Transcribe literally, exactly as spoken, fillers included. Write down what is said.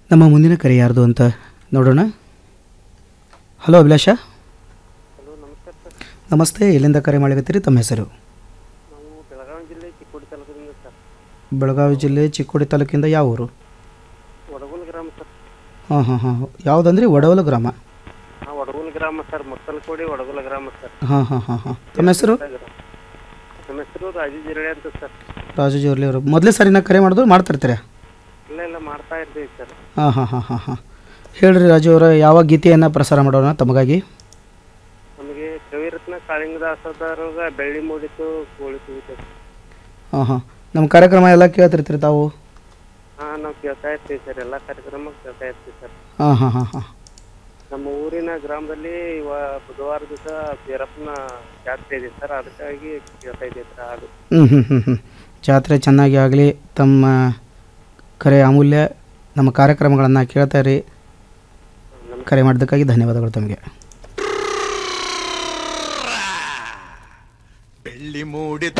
ನಮ್ಮ ಮುಂದಿನ ಕರೆ ಯಾರ್ದು ಅಂತ ನೋಡೋಣ. ಹಲೋ ಅಭಿಲಾಷ. ಹಲೋ ನಮಸ್ಕಾರ ಸರ್. ನಮಸ್ತೆ. ಎಲ್ಲಿಂದ ಕರೆ ಮಾಡಕತ್ತೀರಿ? ತಮ್ಮ ಹೆಸರು? ನಾವು ಬೆಳಗಾವಿ ಜಿಲ್ಲೆ ಚಿಕ್ಕೋಡಿ ತಾಲೂಕಿನಿಂದ ಸರ್. ಬೆಳಗಾವಿ ಜಿಲ್ಲೆ ಚಿಕ್ಕೋಡಿ ತಾಲೂಕಿಂದ ಯಾವ ಊರು? ವಡಗುಲ್ ಗ್ರಾಮ ಸರ್. ಹಾಂ ಹಾಂ ಹಾಂ ಯಾವುದಂದ್ರಿ? ವಡವಲ ಗ್ರಾಮ. ಹಾಂ ವಡಗುಲ್ ಗ್ರಾಮ ಸರ್. ಮತ್ತಲ್ಕೋಡಿ ವಡಗುಲ ಗ್ರಾಮ ಸರ್. ಹಾಂ ಹಾಂ ಹಾಂ ಹಾಂ ತಮ್ಮ ಹೆಸರು? ನಮ್ಮ ಹೆಸರು ರಾಜು ಜಿರಳೆ ಅಂತ ಸರ್. ರಾಜು ಜೋರ್ಲಿ ಅವರು ಮೊದಲೇ ಸಾರಿ ನಾ ಕರೆ ಮಾಡಿದ್ರು ಮಾಡ್ತಿರ್ತೀರಾ? ಇಲ್ಲ ಇಲ್ಲ ಮಾಡ್ತಾ ಇರ್ತೀವಿ ಸರ್. ಹಾಂ ಹಾಂ ಹಾಂ ಹಾಂ ಹಾಂ ಹೇಳ್ರಿ ರಾಜು ಅವರ, ಯಾವ ಗೀತೆಯನ್ನು ಪ್ರಸಾರ ಮಾಡೋಣ ತಮಗಾಗಿ? ನಮಗೆ ಕವಿರತ್ನ ಕಾಳಿಂಗದಾಸದವ್ರಾಗ ಬೆಳ್ಳಿ ಮೂಡಿತು ಕೋಳಿ ಕೂಗಿತು. ಹಾಂ ಹಾಂ ನಮ್ಮ ಕಾರ್ಯಕ್ರಮ ಎಲ್ಲ ಕೇಳ್ತಿರ್ತೀರಿ ತಾವು? ಹಾಂ ನಾವು ಕೇಳ್ತಾ ಇರ್ತೀವಿ ಸರ್. ಎಲ್ಲ ಕಾರ್ಯಕ್ರಮ ಕೇಳ್ತಾ ಇರ್ತೀವಿ ಸರ್. ಹಾಂ ಹಾಂ ಹಾಂ ಹಾಂ ನಮ್ಮ ಊರಿನ ಗ್ರಾಮದಲ್ಲಿ ಇವ ಬುಧವಾರ ದಿವಸ ಬೀರಪ್ಪನ ಜಾತ್ರೆ ಇದೆ ಸರ್. ಅದಕ್ಕಾಗಿ ಕೇಳ್ತಾ ಇದ್ದೀವಿ ಸರ್ ಹಾಡು. ಹ್ಞೂ ಹ್ಞೂ ಹ್ಞೂ ಹ್ಞೂ ಜಾತ್ರೆ ಚೆನ್ನಾಗಿ ಆಗಲಿ. ತಮ್ಮ ಕರೆ ಅಮೂಲ್ಯ. ನಮ್ಮ ಕಾರ್ಯಕ್ರಮಗಳನ್ನು ಕೇಳ್ತಾ ಇರಿ. ಕರೆ ಮಾಡಿದ್ದಕ್ಕಾಗಿ ಧನ್ಯವಾದಗಳು ತಮಗೆ. ಬೆಳ್ಳಿ ಮೂಡಿ